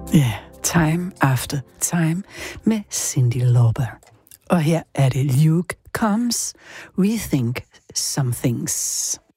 Ja, Time After Time med Cyndi Lauper. Og her er det Luke Combs, Rethink Some Things.